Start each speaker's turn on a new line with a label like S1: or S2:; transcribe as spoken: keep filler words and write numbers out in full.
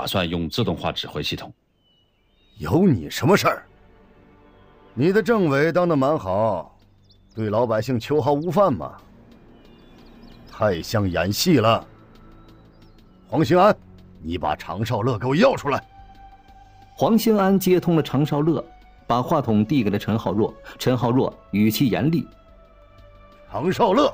S1: 打算用自动化指挥系统。
S2: 有你什么事儿？你的政委当得蛮好，对老百姓秋毫无犯嘛。太像演戏了。黄兴安，你把常少乐给我要出来。
S3: 黄兴安接通了常少乐，把话筒递给了陈浩若。陈浩若语气严厉：
S2: 常少乐，